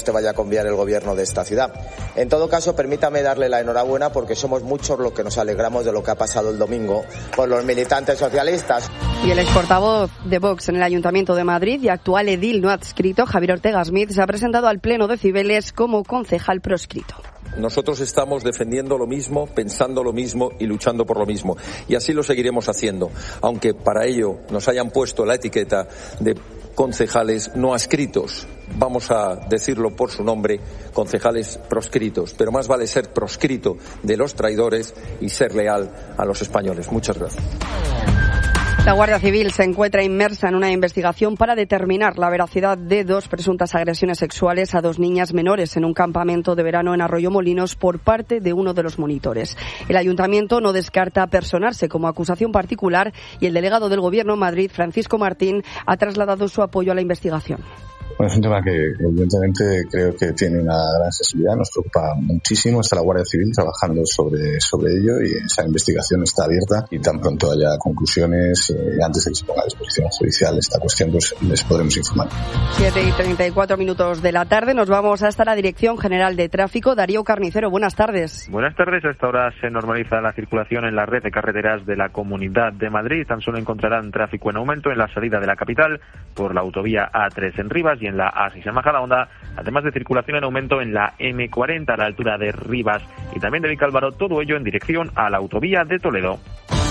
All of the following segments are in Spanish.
seguramente vaya a cambiar el gobierno de esta ciudad. En todo caso, permítame darle la enhorabuena porque somos muchos los que nos alegramos de lo que ha pasado el domingo con los militantes socialistas. Y el exportavoz de Vox en el Ayuntamiento de Madrid y actual edil no adscrito, Javier Ortega Smith, se ha presentado al Pleno de Cibeles como concejal proscrito. Nosotros estamos defendiendo lo mismo, pensando lo mismo y luchando por lo mismo. Y así lo seguiremos haciendo, aunque para ello nos hayan puesto la etiqueta de concejales no adscritos. Vamos a decirlo por su nombre, concejales proscritos. Pero más vale ser proscrito de los traidores y ser leal a los españoles. Muchas gracias. La Guardia Civil se encuentra inmersa en una investigación para determinar la veracidad de 2 presuntas agresiones sexuales a 2 niñas menores en un campamento de verano en Arroyomolinos por parte de uno de los monitores. El Ayuntamiento no descarta personarse como acusación particular y el delegado del Gobierno en Madrid, Francisco Martín, ha trasladado su apoyo a la investigación. Bueno, es un tema que evidentemente creo que tiene una gran sensibilidad, nos preocupa muchísimo. Está la Guardia Civil trabajando sobre ello y esa investigación está abierta y tan pronto haya conclusiones, antes de que se ponga a disposición judicial esta cuestión, pues les podremos informar. 7:34 de la tarde, nos vamos hasta la Dirección General de Tráfico. Darío Carnicero, buenas tardes. Buenas tardes, a esta hora se normaliza la circulación en la red de carreteras de la Comunidad de Madrid. Tan solo encontrarán tráfico en aumento en la salida de la capital por la autovía A3 en Rivas y en la A6 en Majadahonda, además de circulación en aumento en la M40 a la altura de Rivas y también de Vicálvaro, todo ello en dirección a la autovía de Toledo.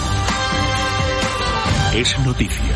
Es noticia.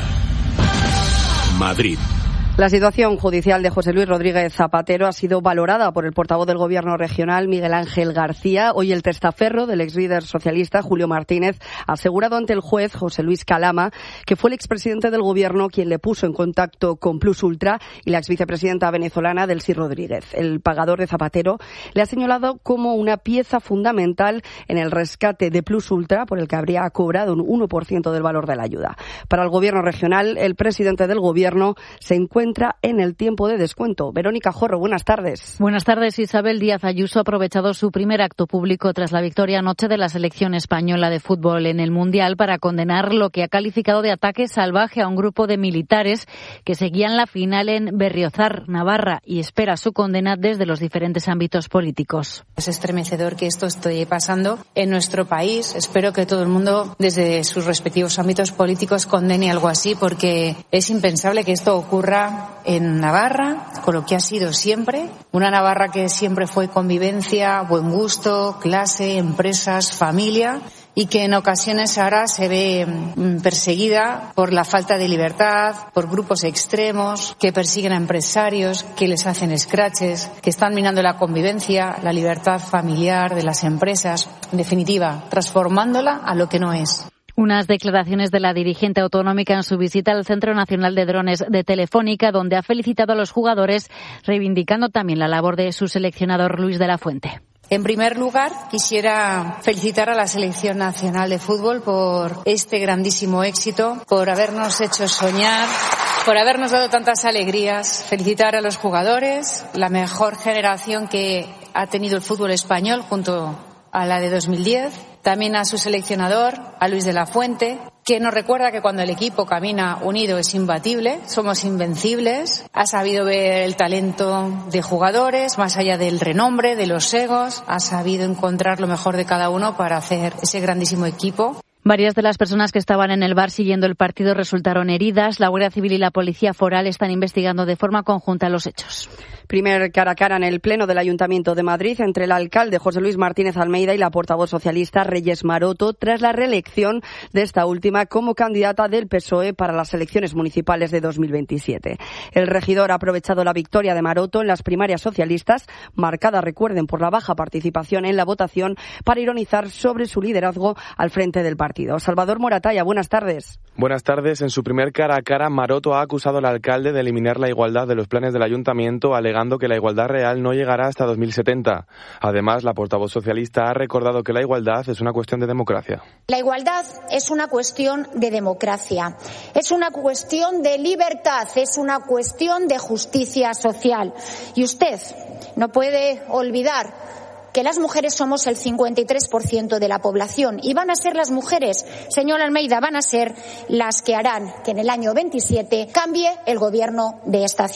Madrid. La situación judicial de José Luis Rodríguez Zapatero ha sido valorada por el portavoz del Gobierno regional, Miguel Ángel García. Hoy el testaferro del exlíder socialista, Julio Martínez, ha asegurado ante el juez, José Luis Calama, que fue el expresidente del Gobierno quien le puso en contacto con Plus Ultra y la exvicepresidenta venezolana Delcy Rodríguez. El pagador de Zapatero le ha señalado como una pieza fundamental en el rescate de Plus Ultra, por el que habría cobrado un 1% del valor de la ayuda. Para el Gobierno regional, el presidente del Gobierno se encuentra en el tiempo de descuento. Verónica Jorro, buenas tardes. Buenas tardes. Isabel Díaz Ayuso ha aprovechado su primer acto público tras la victoria anoche de la selección española de fútbol en el Mundial para condenar lo que ha calificado de ataque salvaje a un grupo de militares que seguían la final en Berriozar, Navarra, y espera su condena desde los diferentes ámbitos políticos. Es estremecedor que esto esté pasando en nuestro país. Espero que todo el mundo, desde sus respectivos ámbitos políticos, condene algo así, porque es impensable que esto ocurra en Navarra, con lo que ha sido siempre, una Navarra que siempre fue convivencia, buen gusto, clase, empresas, familia, y que en ocasiones ahora se ve perseguida por la falta de libertad, por grupos extremos que persiguen a empresarios, que les hacen escraches, que están minando la convivencia, la libertad familiar de las empresas, en definitiva, transformándola a lo que no es. Unas declaraciones de la dirigente autonómica en su visita al Centro Nacional de Drones de Telefónica, donde ha felicitado a los jugadores, reivindicando también la labor de su seleccionador Luis de la Fuente. En primer lugar, quisiera felicitar a la Selección Nacional de Fútbol por este grandísimo éxito, por habernos hecho soñar, por habernos dado tantas alegrías. Felicitar a los jugadores, la mejor generación que ha tenido el fútbol español junto a la de 2010. También a su seleccionador, a Luis de la Fuente, que nos recuerda que cuando el equipo camina unido es imbatible, somos invencibles. Ha sabido ver el talento de jugadores, más allá del renombre, de los egos. Ha sabido encontrar lo mejor de cada uno para hacer ese grandísimo equipo. Varias de las personas que estaban en el bar siguiendo el partido resultaron heridas. La Guardia Civil y la Policía Foral están investigando de forma conjunta los hechos. Primer cara a cara en el Pleno del Ayuntamiento de Madrid entre el alcalde José Luis Martínez Almeida y la portavoz socialista Reyes Maroto tras la reelección de esta última como candidata del PSOE para las elecciones municipales de 2027. El regidor ha aprovechado la victoria de Maroto en las primarias socialistas, marcada, recuerden, por la baja participación en la votación, para ironizar sobre su liderazgo al frente del partido. Salvador Moratalla, buenas tardes. Buenas tardes. En su primer cara a cara, Maroto ha acusado al alcalde de eliminar la igualdad de los planes del ayuntamiento, alegando que la igualdad real no llegará hasta 2070. Además, la portavoz socialista ha recordado que la igualdad es una cuestión de democracia. La igualdad es una cuestión de democracia, es una cuestión de libertad, es una cuestión de justicia social. Y usted no puede olvidar que las mujeres somos el 53% de la población y van a ser las mujeres, señor Almeida, van a ser las que harán que en el año 27 cambie el gobierno de esta ciudad.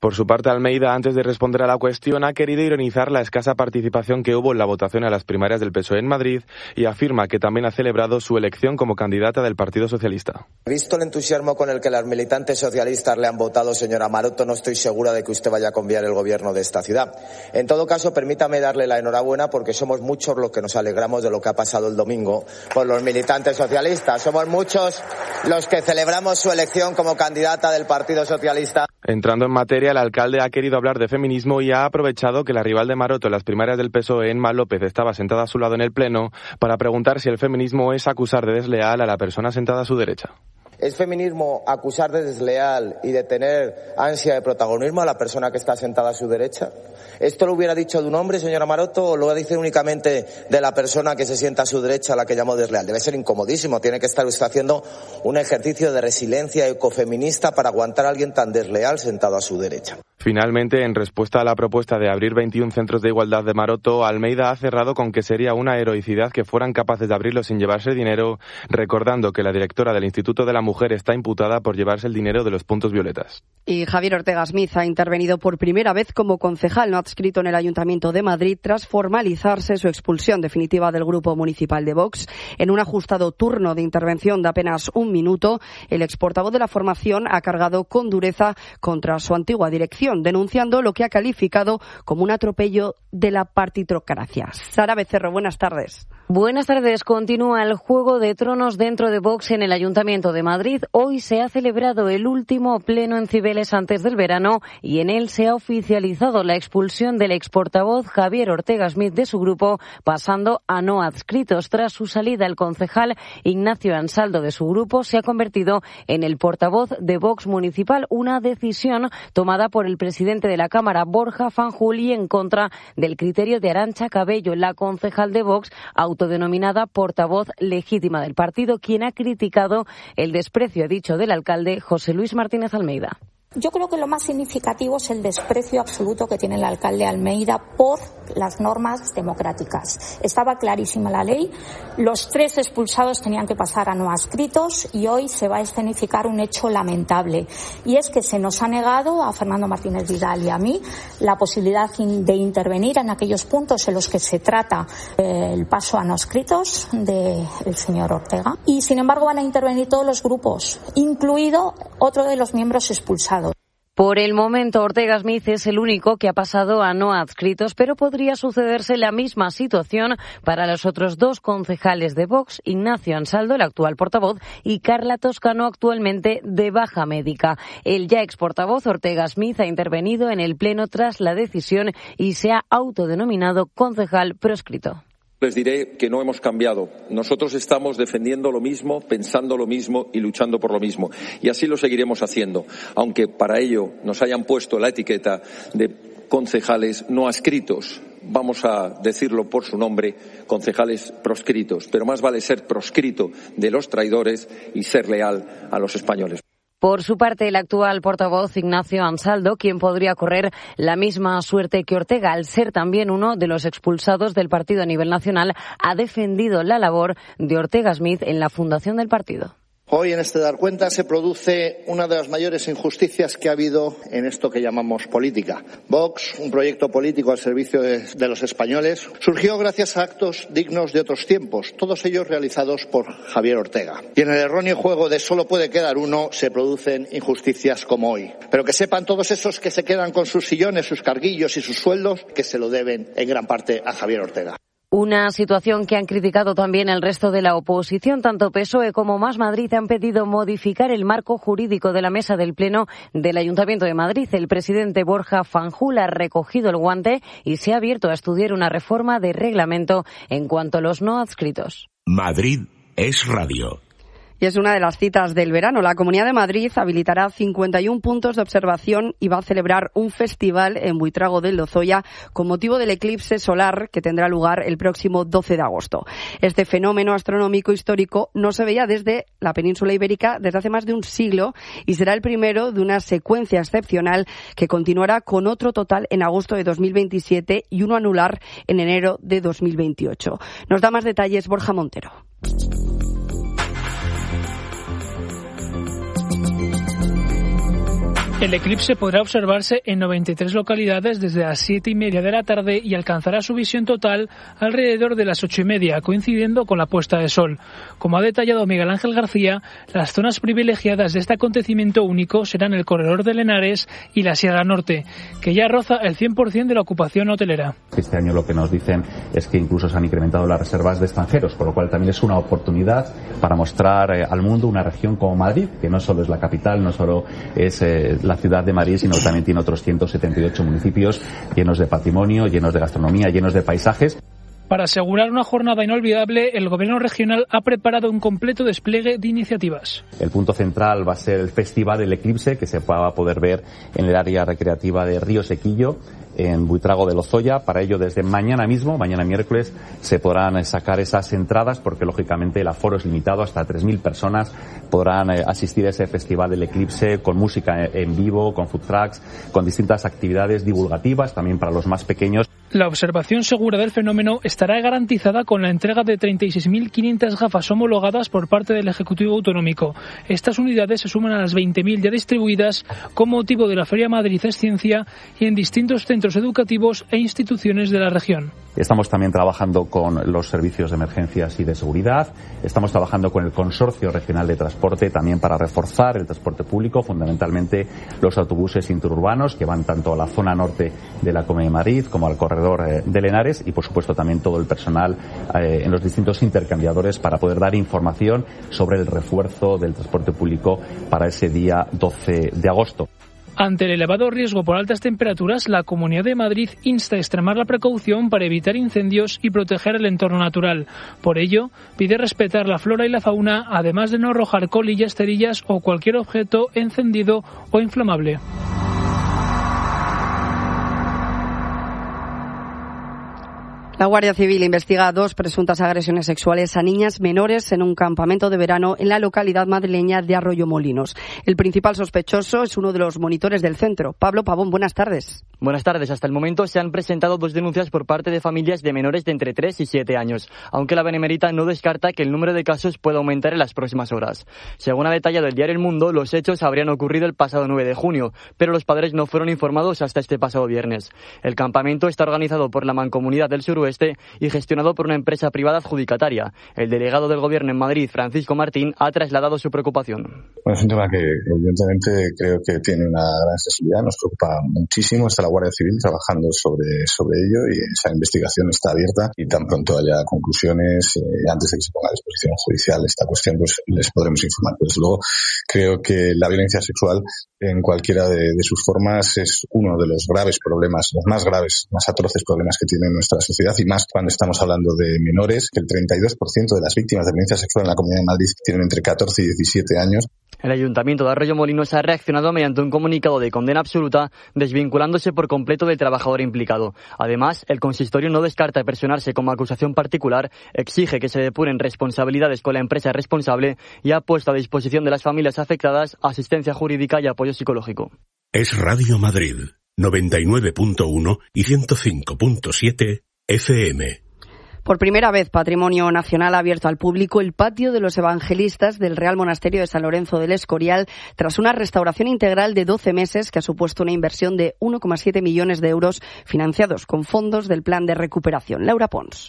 Por su parte, Almeida, antes de responder a la cuestión, ha querido ironizar la escasa participación que hubo en la votación a las primarias del PSOE en Madrid y afirma que también ha celebrado su elección como candidata del Partido Socialista. Visto el entusiasmo con el que las militantes socialistas le han votado, señora Maroto, no estoy segura de que usted vaya a cambiar el gobierno de esta ciudad. En todo caso, permítame darle la enhorabuena porque somos muchos los que nos alegramos de lo que ha pasado el domingo por los militantes socialistas. Somos muchos los que celebramos su elección como candidata del Partido Socialista. Entrando en materia, el alcalde ha querido hablar de feminismo y ha aprovechado que la rival de Maroto en las primarias del PSOE, Emma López, estaba sentada a su lado en el pleno para preguntar si el feminismo es acusar de desleal a la persona sentada a su derecha. ¿Es feminismo acusar de desleal y de tener ansia de protagonismo a la persona que está sentada a su derecha? ¿Esto lo hubiera dicho de un hombre, señora Maroto, o lo dice únicamente de la persona que se sienta a su derecha, a la que llamó desleal? Debe ser incomodísimo. Tiene que estar usted haciendo un ejercicio de resiliencia ecofeminista para aguantar a alguien tan desleal sentado a su derecha. Finalmente, en respuesta a la propuesta de abrir 21 centros de igualdad de Maroto, Almeida ha cerrado con que sería una heroicidad que fueran capaces de abrirlos sin llevarse dinero, recordando que la directora del Instituto de la Mujer está imputada por llevarse el dinero de los puntos violetas. Y Javier Ortega Smith ha intervenido por primera vez como concejal no adscrito en el Ayuntamiento de Madrid tras formalizarse su expulsión definitiva del Grupo Municipal de Vox. En un ajustado turno de intervención de apenas un minuto, el exportavoz de la formación ha cargado con dureza contra su antigua dirección, denunciando lo que ha calificado como un atropello de la partitocracia. Sara Becerro, buenas tardes. Buenas tardes. Continúa el Juego de Tronos dentro de Vox en el Ayuntamiento de Madrid. Hoy se ha celebrado el último pleno en Cibeles antes del verano y en él se ha oficializado la expulsión del exportavoz Javier Ortega Smith de su grupo, pasando a no adscritos. Tras su salida, el concejal Ignacio Ansaldo de su grupo se ha convertido en el portavoz de Vox municipal, una decisión tomada por el presidente de la Cámara, Borja Fanjul, y en contra del criterio de Arantxa Cabello, la concejal de Vox, autodenominada portavoz legítima del partido, quien ha criticado el desprecio, ha dicho, del alcalde José Luis Martínez Almeida. Yo creo que lo más significativo es el desprecio absoluto que tiene el alcalde Almeida por las normas democráticas. Estaba clarísima la ley, los 3 expulsados tenían que pasar a no adscritos y hoy se va a escenificar un hecho lamentable. Y es que se nos ha negado a Fernando Martínez Vidal y a mí la posibilidad de intervenir en aquellos puntos en los que se trata el paso a no adscritos del señor Ortega. Y sin embargo van a intervenir todos los grupos, incluido otro de los miembros expulsados. Por el momento, Ortega Smith es el único que ha pasado a no adscritos, pero podría sucederse la misma situación para los otros 2 concejales de Vox, Ignacio Ansaldo, el actual portavoz, y Carla Toscano, actualmente de baja médica. El ya ex portavoz Ortega Smith ha intervenido en el Pleno tras la decisión y se ha autodenominado concejal proscrito. Les diré que no hemos cambiado. Nosotros estamos defendiendo lo mismo, pensando lo mismo y luchando por lo mismo. Y así lo seguiremos haciendo, aunque para ello nos hayan puesto la etiqueta de concejales no adscritos. Vamos a decirlo por su nombre, concejales proscritos. Pero más vale ser proscrito de los traidores y ser leal a los españoles. Por su parte, el actual portavoz Ignacio Ansaldo, quien podría correr la misma suerte que Ortega, al ser también uno de los expulsados del partido a nivel nacional, ha defendido la labor de Ortega Smith en la fundación del partido. Hoy, en este dar cuenta, se produce una de las mayores injusticias que ha habido en esto que llamamos política. Vox, un proyecto político al servicio de los españoles, surgió gracias a actos dignos de otros tiempos, todos ellos realizados por Javier Ortega. Y en el erróneo juego de solo puede quedar uno, se producen injusticias como hoy. Pero que sepan todos esos que se quedan con sus sillones, sus carguillos y sus sueldos, que se lo deben en gran parte a Javier Ortega. Una situación que han criticado también el resto de la oposición. Tanto PSOE como Más Madrid han pedido modificar el marco jurídico de la mesa del Pleno del Ayuntamiento de Madrid. El presidente Borja Fanjul ha recogido el guante y se ha abierto a estudiar una reforma de reglamento en cuanto a los no adscritos. Madrid es radio. Y es una de las citas del verano. La Comunidad de Madrid habilitará 51 puntos de observación y va a celebrar un festival en Buitrago del Lozoya con motivo del eclipse solar que tendrá lugar el próximo 12 de agosto. Este fenómeno astronómico histórico no se veía desde la península ibérica desde hace más de un siglo y será el primero de una secuencia excepcional que continuará con otro total en agosto de 2027 y uno anular en enero de 2028. Nos da más detalles Borja Montero. El eclipse podrá observarse en 93 localidades desde las 7:30 de la tarde y alcanzará su visión total alrededor de las 8:30, coincidiendo con la puesta de sol. Como ha detallado Miguel Ángel García, las zonas privilegiadas de este acontecimiento único serán el Corredor del Henares y la Sierra Norte, que ya roza el 100% de la ocupación hotelera. Este año lo que nos dicen es que incluso se han incrementado las reservas de extranjeros, con lo cual también es una oportunidad para mostrar al mundo una región como Madrid, que no solo es la capital, no solo es la ciudad de Madrid, sino que también tiene otros 178 municipios llenos de patrimonio, llenos de gastronomía, llenos de paisajes. Para asegurar una jornada inolvidable, el Gobierno regional ha preparado un completo despliegue de iniciativas. El punto central va a ser el Festival del Eclipse, que se va a poder ver en el área recreativa de Río Sequillo, en Buitrago de Lozoya. Para ello, desde mañana mismo, mañana miércoles, se podrán sacar esas entradas porque, lógicamente, el aforo es limitado. Hasta 3.000 personas podrán asistir a ese Festival del Eclipse con música en vivo, con food trucks, con distintas actividades divulgativas, también para los más pequeños. La observación segura del fenómeno estará garantizada con la entrega de 36.500 gafas homologadas por parte del Ejecutivo Autonómico. Estas unidades se suman a las 20.000 ya distribuidas con motivo de la Feria Madrid es Ciencia y en distintos centros educativos e instituciones de la región. Estamos también trabajando con los servicios de emergencias y de seguridad. Estamos trabajando con el Consorcio Regional de Transporte también para reforzar el transporte público, fundamentalmente los autobuses interurbanos que van tanto a la zona norte de la Comunidad de Madrid como al Corredor del Henares y, por supuesto, también todo el personal en los distintos intercambiadores para poder dar información sobre el refuerzo del transporte público para ese día 12 de agosto. Ante el elevado riesgo por altas temperaturas, la Comunidad de Madrid insta a extremar la precaución para evitar incendios y proteger el entorno natural. Por ello, pide respetar la flora y la fauna, además de no arrojar colillas, cerillas o cualquier objeto encendido o inflamable. La Guardia Civil investiga 2 presuntas agresiones sexuales a niñas menores en un campamento de verano en la localidad madrileña de Arroyomolinos. El principal sospechoso es uno de los monitores del centro. Pablo Pavón, buenas tardes. Buenas tardes. Hasta el momento se han presentado 2 denuncias por parte de familias de menores de entre 3 y 7 años, aunque la Benemérita no descarta que el número de casos pueda aumentar en las próximas horas. Según ha detallado el diario El Mundo, los hechos habrían ocurrido el pasado 9 de junio, pero los padres no fueron informados hasta este pasado viernes. El campamento está organizado por la Mancomunidad del Suroeste y gestionado por una empresa privada adjudicataria. El delegado del Gobierno en Madrid, Francisco Martín, ha trasladado su preocupación. Bueno, es un tema que evidentemente creo que tiene una gran sensibilidad, nos preocupa muchísimo. Está la Guardia Civil trabajando sobre ello y esa investigación está abierta y tan pronto haya conclusiones, antes de que se ponga a disposición judicial esta cuestión, pues les podremos informar. Pero desde luego creo que la violencia sexual en cualquiera de sus formas es uno de los graves problemas, los más graves, más atroces problemas que tiene nuestra sociedad, y más cuando estamos hablando de menores, que el 32% de las víctimas de violencia sexual en la Comunidad de Madrid tienen entre 14 y 17 años. El Ayuntamiento de Arroyomolinos ha reaccionado mediante un comunicado de condena absoluta, desvinculándose por completo del trabajador implicado. Además, el consistorio no descarta personarse como acusación particular, exige que se depuren responsabilidades con la empresa responsable y ha puesto a disposición de las familias afectadas asistencia jurídica y apoyo psicológico. Es Radio Madrid, 99.1 y 105.7 FM. Por primera vez, Patrimonio Nacional ha abierto al público el patio de los evangelistas del Real Monasterio de San Lorenzo del Escorial tras una restauración integral de 12 meses que ha supuesto una inversión de 1,7 millones de euros financiados con fondos del Plan de Recuperación. Laura Pons.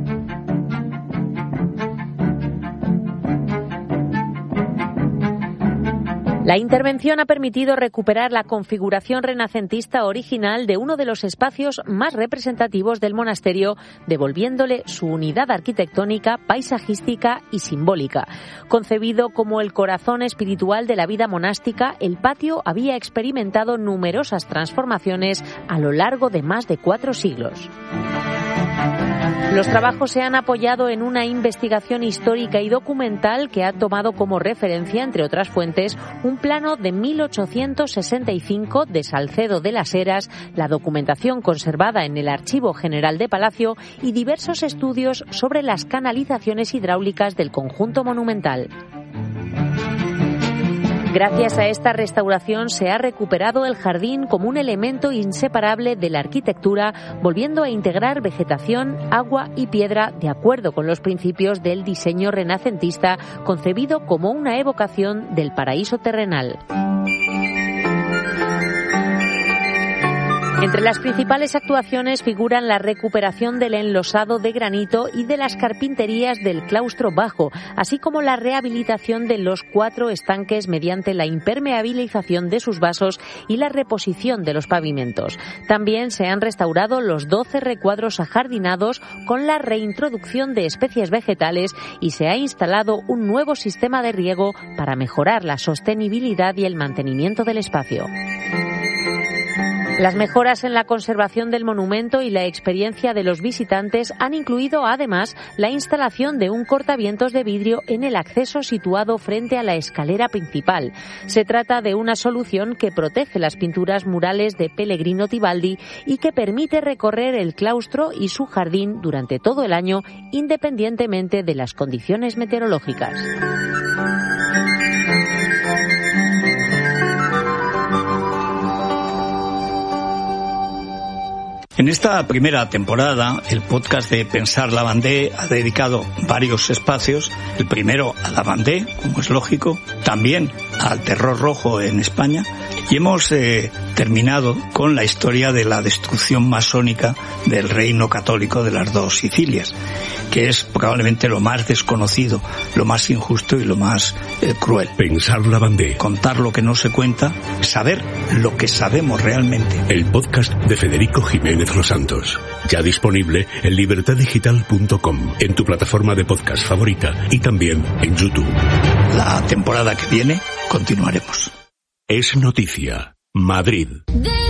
La intervención ha permitido recuperar la configuración renacentista original de uno de los espacios más representativos del monasterio, devolviéndole su unidad arquitectónica, paisajística y simbólica. Concebido como el corazón espiritual de la vida monástica, el patio había experimentado numerosas transformaciones a lo largo de más de 4 siglos. Los trabajos se han apoyado en una investigación histórica y documental que ha tomado como referencia, entre otras fuentes, un plano de 1865 de Salcedo de las Heras, la documentación conservada en el Archivo General de Palacio y diversos estudios sobre las canalizaciones hidráulicas del conjunto monumental. Gracias a esta restauración se ha recuperado el jardín como un elemento inseparable de la arquitectura, volviendo a integrar vegetación, agua y piedra de acuerdo con los principios del diseño renacentista, concebido como una evocación del paraíso terrenal. Entre las principales actuaciones figuran la recuperación del enlosado de granito y de las carpinterías del claustro bajo, así como la rehabilitación de los 4 estanques mediante la impermeabilización de sus vasos y la reposición de los pavimentos. También se han restaurado los 12 recuadros ajardinados con la reintroducción de especies vegetales y se ha instalado un nuevo sistema de riego para mejorar la sostenibilidad y el mantenimiento del espacio. Las mejoras en la conservación del monumento y la experiencia de los visitantes han incluido además la instalación de un cortavientos de vidrio en el acceso situado frente a la escalera principal. Se trata de una solución que protege las pinturas murales de Pellegrino Tibaldi y que permite recorrer el claustro y su jardín durante todo el año, independientemente de las condiciones meteorológicas. En esta primera temporada, el podcast de Pensar la Vendée ha dedicado varios espacios. El primero a la Vendée, como es lógico, también al terror rojo en España. Y hemos terminado con la historia de la destrucción masónica del reino católico de las 2 Sicilias, que es probablemente lo más desconocido, lo más injusto y lo más cruel. Pensar la Vendée. Contar lo que no se cuenta, saber lo que sabemos realmente. El podcast de Federico Jiménez Los Santos. Ya disponible en libertaddigital.com, en tu plataforma de podcast favorita y también en YouTube. La temporada que viene continuaremos. Es noticia. Madrid.